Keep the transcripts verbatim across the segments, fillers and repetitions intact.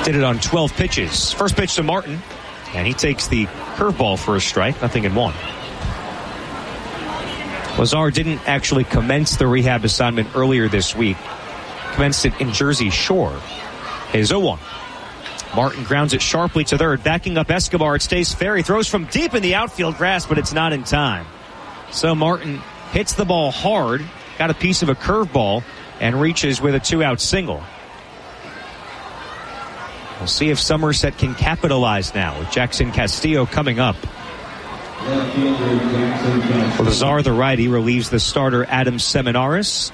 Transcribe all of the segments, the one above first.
Did it on twelve pitches. First pitch to Martin, and he takes the curveball for a strike, nothing in one. Lazar didn't actually commence the rehab assignment earlier this week. Commenced it in Jersey Shore. His oh one. Martin grounds it sharply to third. Backing up Escobar, it stays fair. He throws from deep in the outfield grass, but it's not in time. So Martin hits the ball hard, got a piece of a curveball, and reaches with a two-out single. We'll see if Somerset can capitalize now with Jackson Castillo coming up. Lazar, the righty, relieves the starter Adam Seminaris.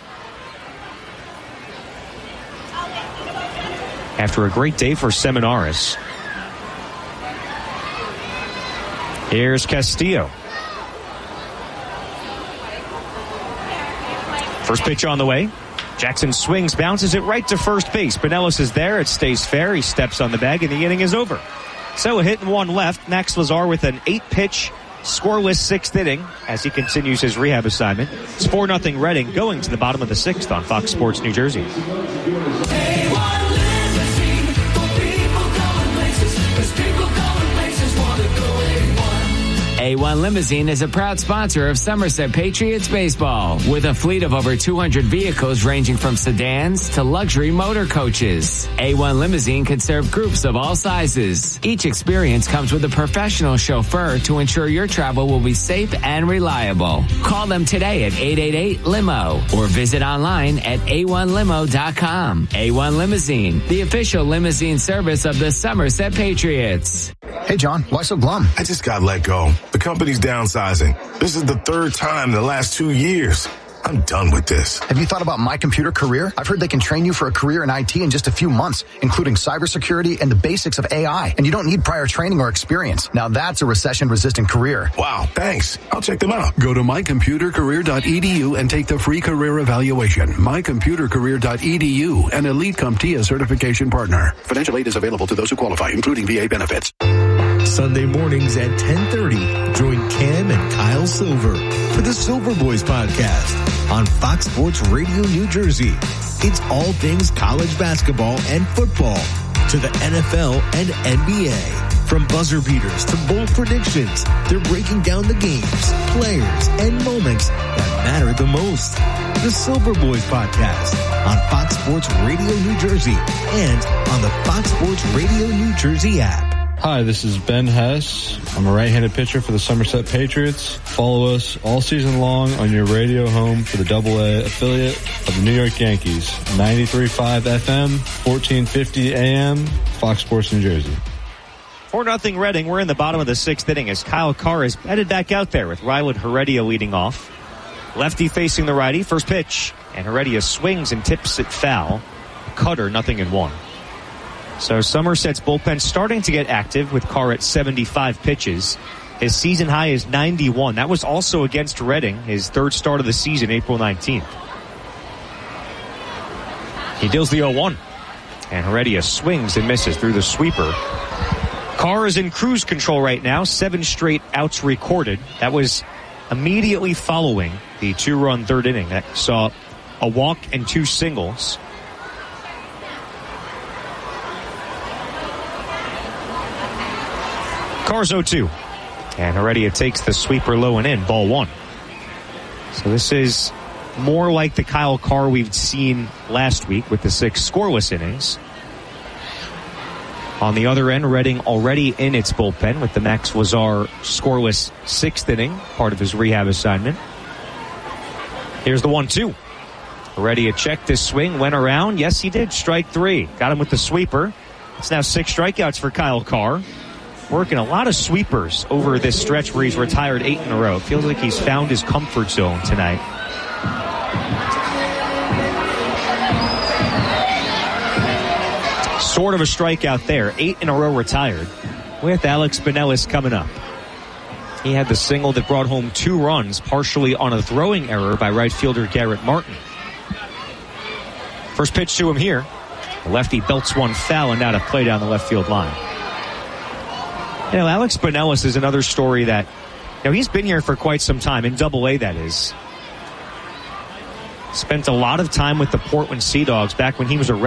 After a great day for Seminaris. Here's Castillo. First pitch on the way. Jackson swings, bounces it right to first base. Pinellas is there. It stays fair. He steps on the bag, and the inning is over. So a hit and one left. Max Lazar with an eight-pitch, scoreless sixth inning as he continues his rehab assignment. It's four nothing Reading going to the bottom of the sixth on Fox Sports New Jersey. A one Limousine is a proud sponsor of Somerset Patriots baseball with a fleet of over two hundred vehicles ranging from sedans to luxury motor coaches. A one Limousine can serve groups of all sizes. Each experience comes with a professional chauffeur to ensure your travel will be safe and reliable. Call them today at eight eight eight limo or visit online at a one limo dot com. A one Limousine, the official limousine service of the Somerset Patriots. Hey, John, why so glum? I just got let go. The company's downsizing. This is the third time in the last two years. I'm done with this. Have you thought about My Computer Career? I've heard they can train you for a career in I T in just a few months, including cybersecurity and the basics of A I. And you don't need prior training or experience. Now that's a recession-resistant career. Wow, thanks. I'll check them out. Go to my computer career dot e d u and take the free career evaluation. my computer career dot e d u, an Elite CompTIA certification partner. Financial aid is available to those who qualify, including V A benefits. Sunday mornings at ten thirty, join Cam and Kyle Silver for the Silver Boys podcast on Fox Sports Radio New Jersey. It's all things college basketball and football to the N F L and N B A. From buzzer beaters to bold predictions, they're breaking down the games, players, and moments that matter the most. The Silver Boys podcast on Fox Sports Radio New Jersey and on the Fox Sports Radio New Jersey app. Hi, this is Ben Hess. I'm a right-handed pitcher for the Somerset Patriots. Follow us all season long on your radio home for the Double A affiliate of the New York Yankees. ninety-three point five F M, fourteen fifty A M, Fox Sports New Jersey. four nothing Reading. We're in the bottom of the sixth inning as Kyle Carr is headed back out there with Ryland Heredia leading off. Lefty facing the righty. First pitch. And Heredia swings and tips it foul. Cutter, nothing in one. So Somerset's bullpen starting to get active with Carr at seventy-five pitches. His season high is ninety-one. That was also against Reading, his third start of the season, April nineteenth. He deals the oh one. And Heredia swings and misses through the sweeper. Carr is in cruise control right now. Seven straight outs recorded. That was immediately following the two-run third inning that saw a walk and two singles. Carr's oh two. And Heredia takes the sweeper low and in. Ball one. So this is more like the Kyle Carr we've seen last week with the six scoreless innings. On the other end, Reading already in its bullpen with the Max Lazar scoreless sixth inning, part of his rehab assignment. Here's the one two. Heredia checked his swing, went around. Yes, he did. Strike three. Got him with the sweeper. It's now six strikeouts for Kyle Carr. Working a lot of sweepers over this stretch where he's retired eight in a row. Feels like he's found his comfort zone tonight. Sort of a strikeout there. Eight in a row retired with Alex Pinellas coming up. He had the single that brought home two runs, partially on a throwing error by right fielder Garrett Martin. First pitch to him here. The lefty belts one foul and out of play down the left field line. You know, Alex Pinellas is another story that, you know, he's been here for quite some time, in Double A that is. Spent a lot of time with the Portland Sea Dogs back when he was a